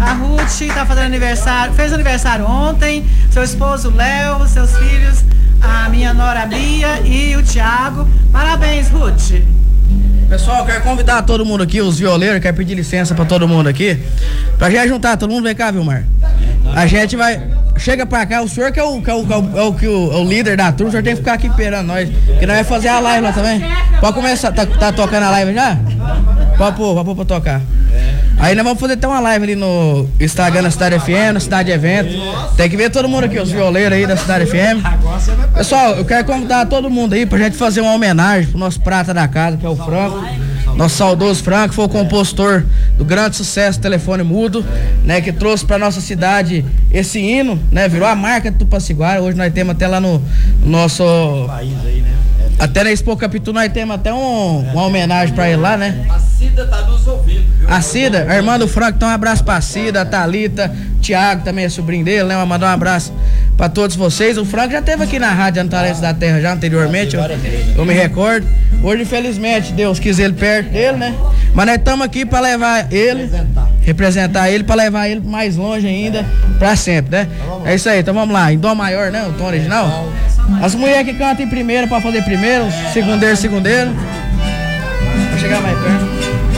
A Ruth tá fazendo aniversário, fez aniversário ontem, seu esposo Léo, seus filhos, a minha nora Bia e o Thiago. Parabéns, Ruth. Pessoal, eu quero convidar todo mundo aqui, os violeiros, quero pedir licença pra todo mundo aqui, pra gente juntar todo mundo. Vem cá, Vilmar. A gente vai... Chega pra cá, o senhor que é o líder da turma, o senhor tem que ficar aqui esperando nós, que nós vamos fazer a live lá também. Pode começar, tá tocando a live já? Pode pôr pra tocar. Aí nós vamos fazer até uma live ali no Instagram da Cidade FM, na Cidade Evento. Tem que ver todo mundo aqui, os violeiros aí da Cidade FM. Pessoal, eu quero convidar todo mundo aí pra gente fazer uma homenagem pro nosso prata da casa, que é o Franco. Nosso saudoso Franco, foi o compositor do grande sucesso Telefone Mudo, né, que trouxe pra nossa cidade esse hino, né, virou a marca de Tupaciguara. Hoje nós temos até lá no nosso país aí, né? Até na Expo Capitu nós temos até uma homenagem pra ele lá, né? A Cida tá nos ouvindo, viu? A Cida, a irmã do Franco, então um abraço pra Cida, a Thalita, Thiago também é sobrinho dele, né? Vou mandar um abraço pra todos vocês. O Franco já esteve aqui na Rádio Antalense da Terra já anteriormente, eu me recordo. Hoje, infelizmente, Deus quis ele perto dele, né? Mas nós estamos aqui pra levar ele, representar ele, pra levar ele mais longe ainda, pra sempre, né? É isso aí, então vamos lá, em Dó maior, né? O tom original. As mulheres que cantam em primeiro pra fazer primeiro, segundeiro. Vou chegar mais perto.